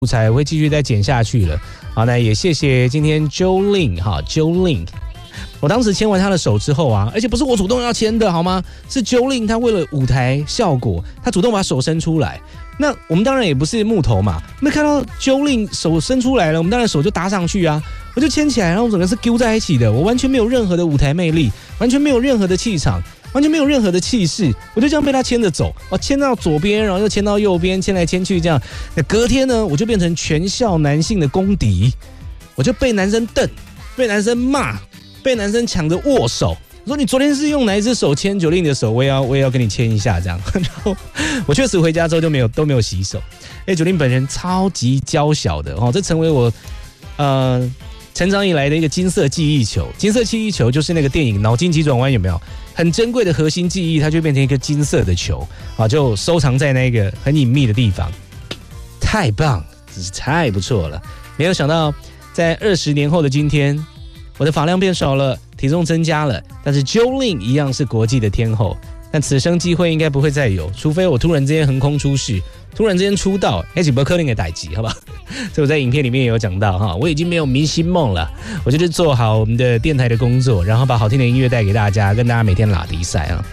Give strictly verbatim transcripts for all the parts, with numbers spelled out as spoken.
素材我会继续再剪下去了。好，那也谢谢今天 Jolin 哈 Jolin， 我当时牵完他的手之后啊，而且不是我主动要牵的好吗？是 Jolin 他为了舞台效果，他主动把手伸出来。那我们当然也不是木头嘛，那看到 Jolin 手伸出来了，我们当然手就搭上去啊，我就牵起来，然后整个是揪在一起的，我完全没有任何的舞台魅力，完全没有任何的气场。完全没有任何的气势，我就这样被他牵着走，哦，牵到左边，然后又牵到右边，牵来牵去这样。那隔天呢，我就变成全校男性的公敌，我就被男生瞪，被男生骂，被男生抢着握手。说你昨天是用哪一只手牵Jolin的手？我也要我也要跟你牵一下这样。然后我确实回家之后就没有都没有洗手。哎，Jolin本人超级娇小的哦，这成为我呃。成长以来的一个金色记忆球，金色记忆球就是那个电影《脑筋急转弯》有没有？很珍贵的核心记忆，它就变成一个金色的球啊，就收藏在那个很隐秘的地方。太棒，真是太不错了！没有想到，在二十年后的今天，我的发量变少了，体重增加了，但是 Jolin 一样是国际的天后。但此生机会应该不会再有，除非我突然之间横空出世，突然之间出道，那是不可能的代志，好吧？所以我在影片里面也有讲到哈，我已经没有明星梦了，我就是做好我们的电台的工作，然后把好听的音乐带给大家，跟大家每天拉迪赛啊。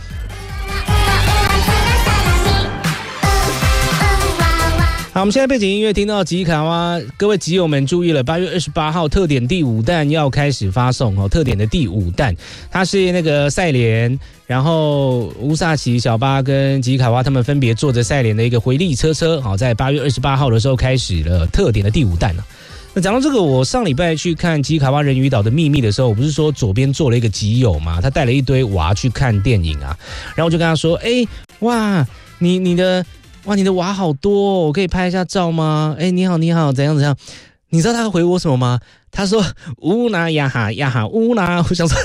好，我们现在背景音乐听到吉卡哇，各位吉友们注意了，八月二十八号特点第五弹要开始发送哦，特点的第五弹，它是那个赛莲，然后乌萨奇、小巴跟吉卡哇他们分别坐着赛莲的一个回力车车，好，在八月二十八号的时候开始了特点的第五弹了。那讲到这个，我上礼拜去看吉卡哇人鱼岛的秘密的时候，我不是说左边坐了一个吉友嘛，他带了一堆娃去看电影啊，然后我就跟他说，哎，哇，你你的。哇，你的娃好多哦，我可以拍一下照吗？哎，你好，你好，怎样怎样？你知道他回我什么吗？他说乌拿呀哈呀哈乌拿，我想说，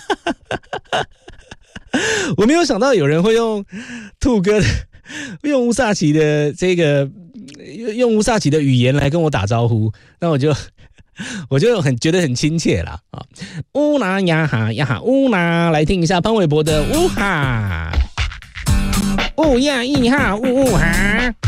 我没有想到有人会用兔哥的，用乌萨奇的这个，用乌萨奇的语言来跟我打招呼，那我就。我就很觉得很亲切啦啊！乌拿呀哈呀哈乌拿，来听一下潘玮柏的乌哈。呜呀一哈呜呜哈。